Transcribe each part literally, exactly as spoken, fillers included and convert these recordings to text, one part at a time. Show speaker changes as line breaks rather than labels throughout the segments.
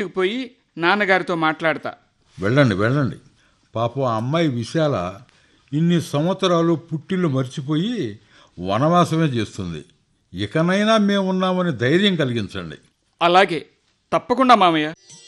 ఇంటికి పోయి నాన్నగారితో మాట్లాడతా.
వెళ్ళండి వెళ్ళండి. పాపం ఆ అమ్మాయి విశాల ఇన్ని సంవత్సరాలు పుట్టిల్లు మర్చిపోయి వనవాసమే చేస్తుంది. ఇకనైనా మేమున్నామని ధైర్యం కలిగించండి.
అలాగే, తప్పకుండా మామయ్య.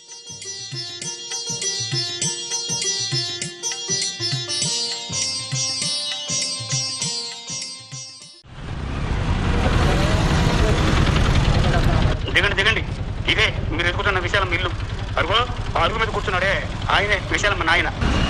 దిగండి దిగండి, ఇదే మీరు ఎదుగుతున్న విశాలమ్మ ఇల్లు. అరుగో ఆ అరుగు మీద కూర్చున్నాడే ఆయనే విశాలమ్మ నాయన.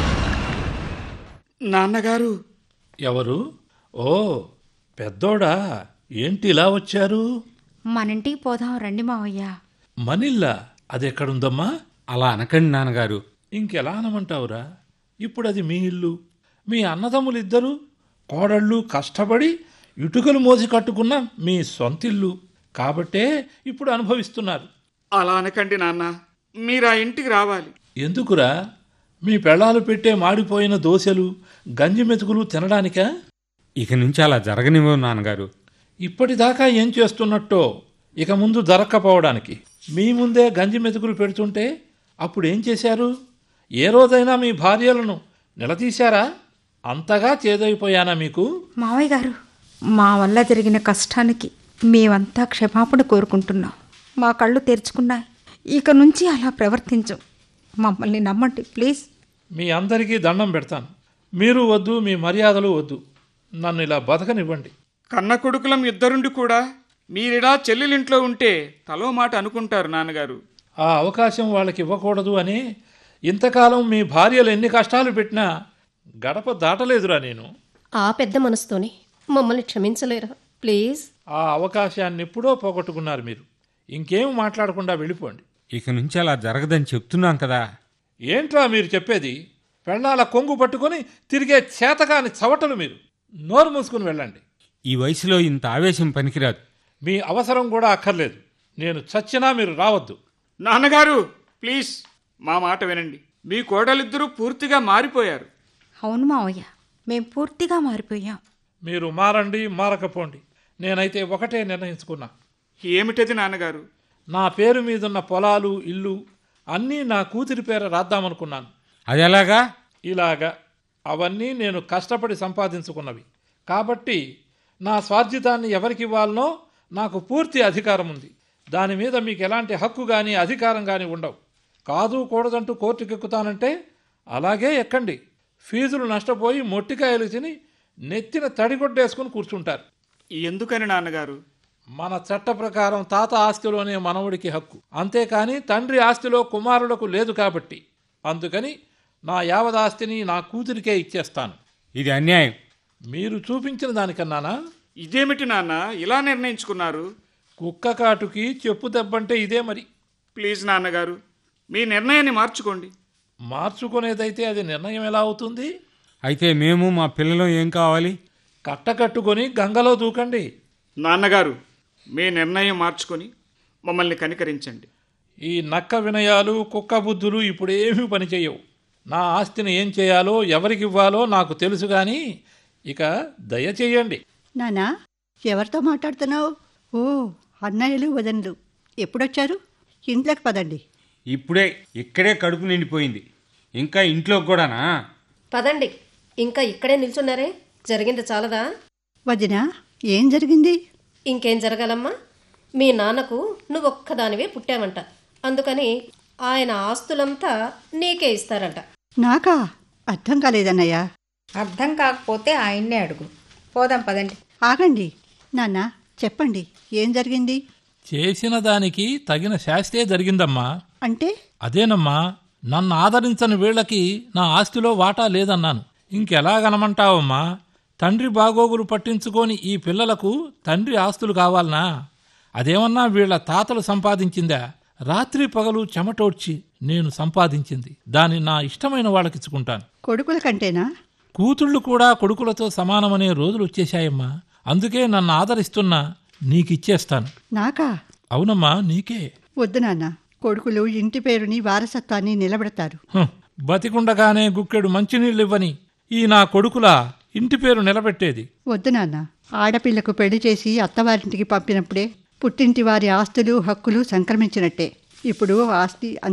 నాన్నగారు.
ఎవరు? ఓ పెద్దోడా, ఏంటి ఇలా వచ్చారు?
మనింటికి పోదాం రండి మావయ్య.
మనిల్లా? అదెక్కడుందమ్మా?
అలా అనకండి నాన్నగారు.
ఇంకెలా అనమంటావురా? ఇప్పుడు అది మీ ఇల్లు. మీ అన్నదమ్ములిద్దరూ కోడళ్ళు కష్టపడి ఇటుకలు మోసి కట్టుకున్న మీ సొంతిల్లు కాబట్టే ఇప్పుడు అనుభవిస్తున్నారు.
అలా అనకండి నాన్న, మీరు ఆ ఇంటికి రావాలి.
ఎందుకురా? మీ పెళ్ళాలు పెట్టే మాడిపోయిన దోశలు గంజి మెతుకులు తినడానికా?
ఇక నుంచి అలా జరగనివ్వవు నాన్నగారు.
ఇప్పటిదాకా ఏం చేస్తున్నట్టో ఇక ముందు జరక్కపోవడానికి. మీ ముందే గంజి మెతుకులు పెడుతుంటే అప్పుడేం చేశారు? ఏ రోజైనా మీ భార్యలను నిలదీశారా? అంతగా చేదైపోయానా మీకు?
మావయ్య గారు, మా వల్ల జరిగిన కష్టానికి మేమంతా క్షమాపణ కోరుకుంటున్నాం. మా కళ్ళు తెరుచుకున్నాయి. ఇక నుంచి అలా ప్రవర్తించం. మమ్మల్ని నమ్మండి ప్లీజ్.
మీ అందరికీ దండం పెడతాను. మీరు వద్దు, మీ మర్యాదలు వద్దు. నన్ను ఇలా బతకనివ్వండి.
కన్న కొడుకులం ఇద్దరుండి కూడా మీరిలా చెల్లెలింట్లో ఉంటే తలో మాట అనుకుంటారు నాన్నగారు.
ఆ అవకాశం వాళ్ళకి ఇవ్వకూడదు అని ఇంతకాలం మీ భార్యలు ఎన్ని కష్టాలు పెట్టినా గడప దాటలేదురా నేను.
ఆ పెద్ద మనసుతోనే మమ్మల్ని క్షమించలేరా ప్లీజ్?
ఆ అవకాశాన్ని ఎప్పుడో పోగొట్టుకున్నారు మీరు. ఇంకేం మాట్లాడకుండా వెళ్ళిపోండి.
ఇక నుంచి అలా జరగదని చెప్తున్నాం కదా.
ఏంట్రా మీరు చెప్పేది? పెళ్ళాల కొంగు పట్టుకొని తిరిగే చేతకాని చవటలు మీరు. నోరు మూసుకుని వెళ్ళండి.
ఈ వయసులో ఇంత ఆవేశం పనికిరాదు.
మీ అవసరం కూడా అక్కర్లేదు. నేను చచ్చినా మీరు రావద్దు.
నాన్నగారు ప్లీజ్, మా మాట వినండి. మీ కోడలిద్దరూ పూర్తిగా మారిపోయారు.
అవును మావయ్య, మేం పూర్తిగా మారిపోయాం.
మీరు మారండి, మారకపోండి. నేనైతే ఒకటే నిర్ణయించుకున్నా.
ఏమిటది నాన్నగారు?
నా పేరు మీదున్న పొలాలు ఇల్లు అన్నీ నా కూతురి పేర రాద్దామనుకున్నాను.
అది ఎలాగా?
ఇలాగా. అవన్నీ నేను కష్టపడి సంపాదించుకున్నవి కాబట్టి నా స్వార్జితాన్ని ఎవరికి ఇవ్వాలనో నాకు పూర్తి అధికారం ఉంది. దాని మీద మీకు ఎలాంటి హక్కు కానీ అధికారం కానీ ఉండవు. కాదు కూడదంటూ కోర్టుకెక్కుతానంటే అలాగే ఎక్కండి. ఫీజులు నష్టపోయి మొట్టికాయలు తిని నెత్తిన తడిగొడ్డేసుకుని కూర్చుంటారు.
ఎందుకని నాన్నగారు?
మన చట్ట ప్రకారం తాత ఆస్తిలోనే మనవడికి హక్కు, అంతేకాని తండ్రి ఆస్తిలో కుమారులకు లేదు కాబట్టి. అందుకని నా యావదాస్తిని నా కూతురికే ఇచ్చేస్తాను.
ఇది అన్యాయం.
మీరు చూపించిన దానికన్నానా?
ఇదేమిటి నాన్న ఇలా నిర్ణయించుకున్నారు?
కుక్క కాటుకి చెప్పు దెబ్బంటే ఇదే మరి.
ప్లీజ్ నాన్నగారు, మీ నిర్ణయాన్ని మార్చుకోండి.
మార్చుకునేదైతే అది నిర్ణయం ఎలా అవుతుంది?
అయితే మేము మా పిల్లలు ఏం కావాలి?
కట్టకట్టుకొని గంగలో దూకండి.
నాన్నగారు, మీ నిర్ణయం మార్చుకొని మమ్మల్ని కనికరించండి.
ఈ నక్క వినయాలు కుక్క బుద్ధులు ఇప్పుడేమీ పనిచేయవు. నా ఆస్తిని ఏం చేయాలో ఎవరికి ఇవ్వాలో నాకు తెలుసు కానీ ఇక దయచేయండి.
నానా, ఎవరితో మాట్లాడుతున్నావు? ఓ అన్నయ్యలు వదనలు ఎప్పుడొచ్చారు? ఇంట్లోకి పదండి.
ఇప్పుడే ఇక్కడే కడుపు నిండిపోయింది, ఇంకా ఇంట్లోకి కూడానా?
పదండి. ఇంకా ఇక్కడే నిల్చున్నారే, జరిగింది చాలదా?
వదినా, ఏం జరిగింది?
ఇంకేం జరగాలమ్మా? మీ నాన్నకు నువ్వొక్కదానివే పుట్టావంట. అందుకని ఆయన ఆస్తులంతా నీకే ఇస్తారంట.
నాకా? అర్థం కాలేదన్నయ్య.
అర్థం కాకపోతే ఆయన్నే అడుగు. పోదాం పదండి.
ఆగండి నాన్న, చెప్పండి ఏం జరిగింది?
చేసిన దానికి తగిన శాస్తే జరిగిందమ్మా.
అంటే?
అదేనమ్మా, నన్ను ఆదరించని వీళ్ళకి నా ఆస్తిలో వాటా లేదన్నాను. ఇంకెలాగనమంటావమ్మా? తండ్రి బాగోగులు పట్టించుకొని ఈ పిల్లలకు తండ్రి ఆస్తులు కావాలనా? అదేమన్నా వీళ్ల తాతలు సంపాదించిందా? రాత్రి పగలు చెమటోడ్చి నేను సంపాదించింది. దాన్ని నా ఇష్టమైన వాళ్ళకిచ్చుకుంటాను.
కొడుకుల కంటేనా?
కూతుళ్ళు కూడా కొడుకులతో సమానమనే రోజులు వచ్చేశాయమ్మా. అందుకే నన్ను ఆదరిస్తున్నా నీకిచ్చేస్తాను.
నాకా?
అవునమ్మా, నీకే.
వద్దు నాన్న, కొడుకులు ఇంటి పేరుని వారసత్వాన్ని నిలబెడతారు.
హ్, బతికుండగానే గుక్కెడు మంచినీళ్ళివ్వని ఈ నా కొడుకులా ఇంటి పేరు నిలబెట్టేది?
వద్దు నాన్న, ఆడపిల్లకు పెళ్లి చేసి అత్తవారింటికి పంపినప్పుడే పుట్టింటి వారి ఆస్తులు హక్కులు సంక్రమించినట్టే. ఇప్పుడు ఆస్తి